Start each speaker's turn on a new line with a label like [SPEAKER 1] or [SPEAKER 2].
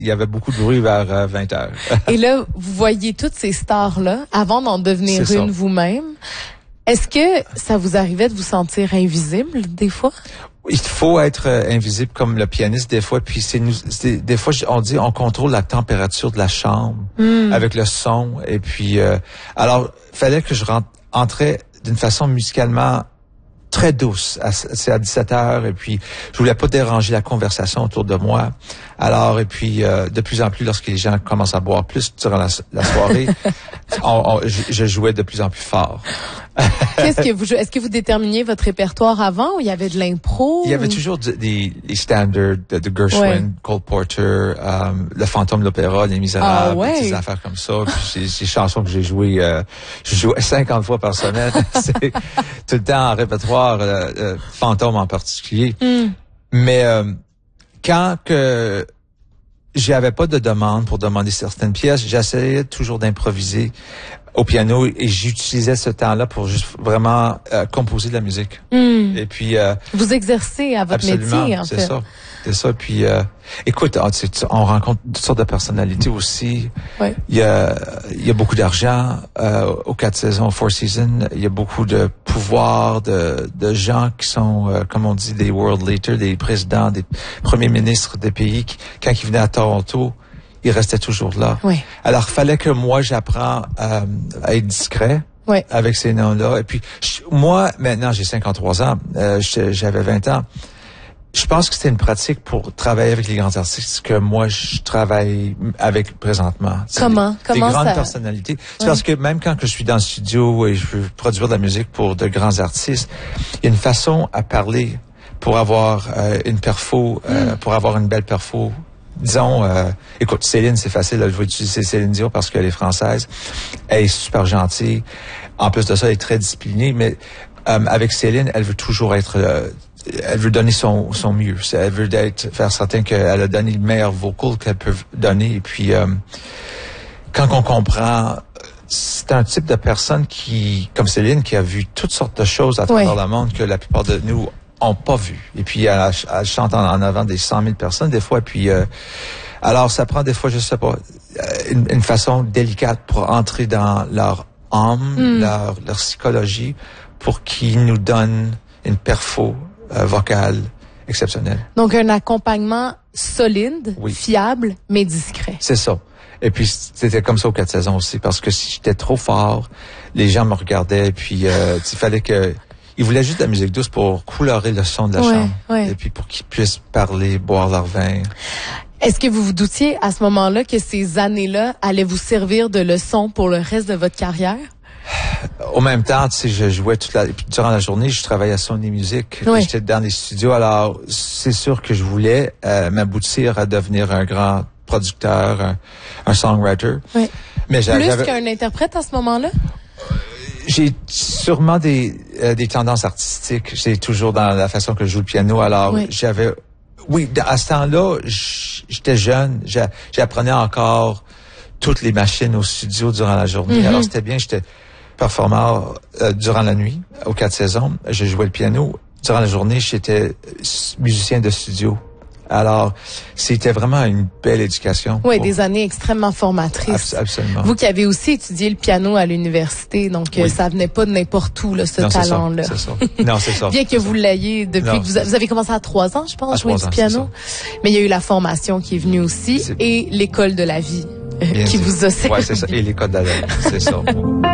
[SPEAKER 1] il y avait beaucoup de bruit vers 20h.
[SPEAKER 2] Et là, vous voyez toutes ces stars-là avant d'en devenir une vous-même. Est-ce que ça vous arrivait de vous sentir invisible des fois?
[SPEAKER 1] Il faut être invisible comme le pianiste des fois. Puis des fois on dit on contrôle la température de la chambre avec le son. Et puis alors fallait que je entrais d'une façon musicalement très douce. C'est à 17h et puis je voulais pas déranger la conversation autour de moi. Alors et puis de plus en plus lorsque les gens commencent à boire plus durant la soirée, je jouais de plus en plus fort.
[SPEAKER 2] Qu'est-ce que vous jouez? Est-ce que vous déterminiez votre répertoire avant ou il y avait de l'impro?
[SPEAKER 1] Il y avait toujours les standards de Gershwin, Cole Porter, Le Fantôme de l'Opéra, Les Misérables, des affaires comme ça. Puis ces chansons que j'ai jouées 50 fois par semaine. C'est tout le temps en répertoire, Fantôme en particulier. Mais quand que j'avais pas de demande pour demander certaines pièces, j'essayais toujours d'improviser au piano et j'utilisais ce temps-là pour juste vraiment composer de la musique. Et puis
[SPEAKER 2] vous exercez à votre métier en fait.
[SPEAKER 1] C'est ça. Puis écoute, on rencontre toutes sortes de personnalités aussi.
[SPEAKER 2] Ouais.
[SPEAKER 1] Il y a beaucoup d'argent aux 4 saisons, aux 4 Seasons. Il y a beaucoup de pouvoir de gens qui sont comme on dit des world leaders, des présidents, des premiers ministres des pays qui, quand ils venaient à Toronto, il restait toujours là.
[SPEAKER 2] Oui.
[SPEAKER 1] Alors, fallait que moi, j'apprends à être discret avec ces noms-là. Et puis, moi, maintenant, j'ai 53 ans. J'avais 20 ans. Je pense que c'était une pratique pour travailler avec les grands artistes que moi, je travaille avec présentement.
[SPEAKER 2] Comment
[SPEAKER 1] des grandes
[SPEAKER 2] ça...
[SPEAKER 1] personnalités. C'est parce que même quand je suis dans le studio et je veux produire de la musique pour de grands artistes, il y a une façon à parler pour avoir une perfo, pour avoir une belle perfo. Disons, écoute, Céline, c'est facile, là, je vais utiliser Céline Dion parce qu'elle est française. Elle est super gentille. En plus de ça, elle est très disciplinée, mais avec Céline, elle veut toujours être... elle veut donner son mieux. Elle veut faire certain qu'elle a donné le meilleur vocal qu'elle peut donner. Et puis, quand on comprend... C'est un type de personne qui, comme Céline, qui a vu toutes sortes de choses à travers le monde que la plupart de nous ont pas vu. Et puis, elle chante en avant des 100 000 personnes, des fois. Puis, alors, ça prend des fois, je sais pas, une façon délicate pour entrer dans leur âme, leur psychologie, pour qu'ils nous donnent une perfo vocale exceptionnelle.
[SPEAKER 2] Donc, un accompagnement solide, fiable, mais discret.
[SPEAKER 1] C'est ça. Et puis, c'était comme ça aux 4 saisons aussi, parce que si j'étais trop fort, les gens me regardaient, et puis il fallait que... Ils voulaient juste de la musique douce pour colorer le son de la chambre. Et puis pour qu'ils puissent parler, boire leur vin.
[SPEAKER 2] Est-ce que vous vous doutiez à ce moment-là que ces années-là allaient vous servir de leçon pour le reste de votre carrière?
[SPEAKER 1] Au même temps, tu sais, je jouais durant la journée, je travaillais à Sony Music. J'étais dans les studios. Alors, c'est sûr que je voulais m'aboutir à devenir un grand producteur, un songwriter. Mais
[SPEAKER 2] plus qu'un interprète à ce moment-là?
[SPEAKER 1] J'ai sûrement des tendances artistiques. C'est toujours dans la façon que je joue le piano. Alors, j'avais... Oui, à ce temps-là, j'étais jeune. J'apprenais encore toutes les machines au studio durant la journée. Alors, c'était bien. J'étais performeur durant la nuit, aux 4 saisons. Je jouais le piano. Durant la journée, j'étais musicien de studio. Alors, c'était vraiment une belle éducation.
[SPEAKER 2] Oui, des années extrêmement formatrices.
[SPEAKER 1] Absolument.
[SPEAKER 2] Vous qui avez aussi étudié le piano à l'université, donc ça venait pas de n'importe où, là, ce talent-là.
[SPEAKER 1] C'est ça. Non, c'est ça.
[SPEAKER 2] Bien que vous l'ayez depuis que vous avez commencé à 3 ans, je pense, jouer du piano. Mais il y a eu la formation qui est venue aussi et l'école de la vie qui vous a servi.
[SPEAKER 1] Oui, c'est ça. Et l'école de la vie, c'est ça.